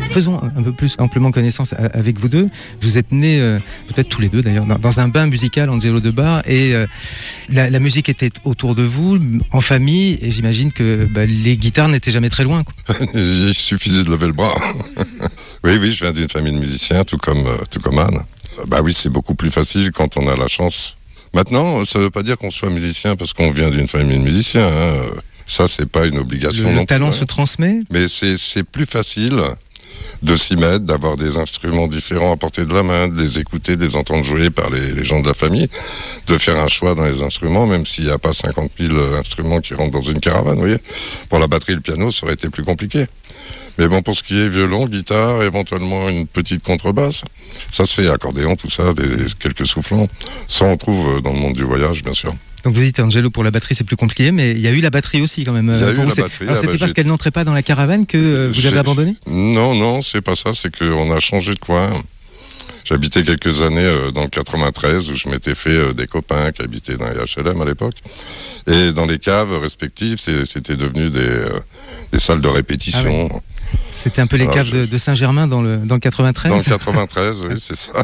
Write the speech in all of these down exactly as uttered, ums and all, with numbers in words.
faisons un peu plus amplement connaissance avec vous deux. Vous êtes nés, euh, peut-être tous les deux d'ailleurs, dans, dans un bain musical, Angelo De Bar, et euh, la, la musique était autour de vous, en famille, et j'imagine que bah, les guitares n'étaient jamais très loin, quoi. Il suffisait de lever le bras. Oui, oui, je viens d'une famille de musiciens, tout comme, euh, tout comme Anne. Bah oui, c'est beaucoup plus facile quand on a la chance. Maintenant, ça ne veut pas dire qu'on soit musicien parce qu'on vient d'une famille de musiciens, hein. Ça, c'est pas une obligation. Le, non le talent plus, se transmet. Mais c'est, c'est plus facile de s'y mettre, d'avoir des instruments différents à portée de la main, de les écouter, de les entendre jouer par les, les gens de la famille, de faire un choix dans les instruments, même s'il n'y a pas cinquante mille instruments qui rentrent dans une caravane, vous voyez. Pour la batterie et le piano, ça aurait été plus compliqué. Mais bon, pour ce qui est violon, guitare, éventuellement une petite contrebasse, ça se fait, accordéon, tout ça, des, quelques soufflants. Ça, on trouve dans le monde du voyage, bien sûr. Donc vous dites, Angelo, pour la batterie, c'est plus compliqué, mais il y a eu la batterie aussi, quand même. Il y a pour eu vous, la batterie. Alors, ah c'était bah, parce j'ai... qu'elle n'entrait pas dans la caravane que euh, vous j'ai... avez abandonné ? Non, non, c'est pas ça, c'est qu'on a changé de coin. J'habitais quelques années euh, dans le quatre-vingt-treize, où je m'étais fait euh, des copains qui habitaient dans les H L M à l'époque. Et dans les caves respectives, c'est, c'était devenu des, euh, des salles de répétition. Ah ouais. C'était un peu les Alors, caves je... de, de Saint-Germain dans le, dans le quatre-vingt-treize ? Dans le quatre-vingt-treize, oui, c'est ça.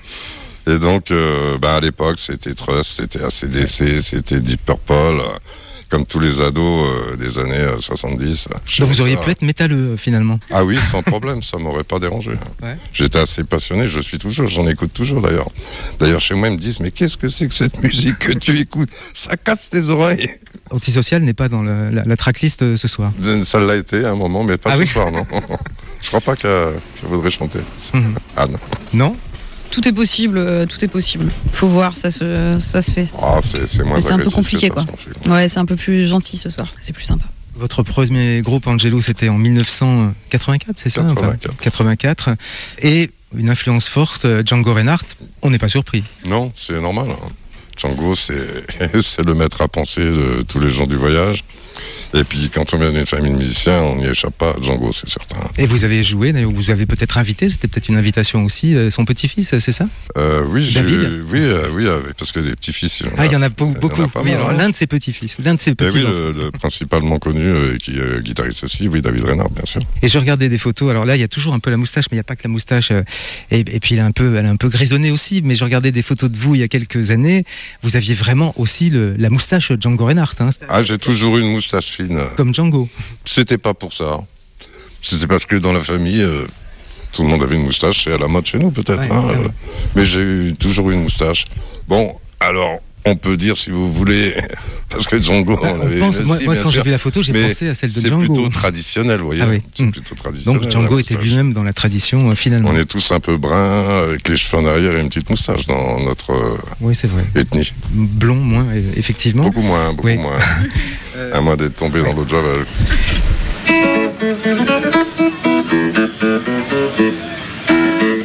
Et donc, euh, bah, à l'époque, c'était Trust, c'était A C D C, c'était Deep Purple, euh, comme tous les ados euh, des années euh, soixante-dix. Donc vous auriez ça. pu être métalleux, finalement. Ah oui, sans problème, ça m'aurait pas dérangé. Ouais. J'étais assez passionné, je suis toujours, j'en écoute toujours d'ailleurs. D'ailleurs, chez moi, ils me disent, mais qu'est-ce que c'est que cette musique que tu écoutes ? Ça casse tes oreilles. Antisocial n'est pas dans le, la, la tracklist euh, ce soir. Ça l'a été à un moment, mais pas ah ce oui soir, non. Je crois pas qu'elle, qu'elle voudrait chanter. Mmh. Anne. Non ? Tout est possible, euh, tout est possible. Faut voir, ça se, ça se fait. Ah, c'est, c'est moins Mais c'est un peu compliqué, ça, quoi. Ouais, c'est un peu plus gentil ce soir, c'est plus sympa. Votre premier groupe, Angelo, c'était en dix-neuf cent quatre-vingt-quatre, c'est ça ? quatre-vingt-quatre. Enfin, quatre-vingt-quatre. Et une influence forte, Django Reinhardt, on n'est pas surpris. Non, c'est normal. Hein. Django, c'est, c'est le maître à penser de tous les gens du voyage. Et puis, quand on vient d'une famille de musiciens, on n'y échappe pas. Django, c'est certain. Et vous avez joué, d'ailleurs, vous avez peut-être invité, c'était peut-être une invitation aussi, son petit-fils, c'est ça ? euh, Oui, David j'ai, oui, euh, oui, parce que des petits-fils... Il ah, il y en a beaucoup. beaucoup. En a pas oui, mal, alors hein. l'un de ses petits-fils, l'un de ses petits oui, le, le principalement connu, euh, qui est guitariste aussi, oui, David Reinhardt, bien sûr. Et je regardais des photos, alors là, il y a toujours un peu la moustache, mais il n'y a pas que la moustache. Euh, et, et puis, elle est, un peu, elle est un peu grisonnée aussi, mais je regardais des photos de vous il y a quelques années, vous aviez vraiment aussi le, la moustache Django Reinhardt. Hein. Ah, j'ai toujours eu une moustache fine. Comme Django. C'était pas pour ça. C'était parce que dans la famille, euh, tout le monde avait une moustache. C'est à la mode chez nous, peut-être. Ouais, hein, euh, mais j'ai eu, toujours eu une moustache. Bon, alors, on peut dire, si vous voulez, parce que Django, ah, on avait pense, une moi, aussi, moi quand sûr. j'ai vu la photo, j'ai mais pensé à celle de c'est Django. C'est plutôt traditionnel, vous voyez. Ah oui. C'est plutôt traditionnel. Donc Django était lui-même dans la tradition, euh, finalement. On est tous un peu bruns, avec les cheveux en arrière et une petite moustache dans notre euh, oui, c'est vrai. ethnie. Blond, moins, effectivement. Beaucoup moins, beaucoup oui. moins. À moins d'être tombé dans l'autre Javel.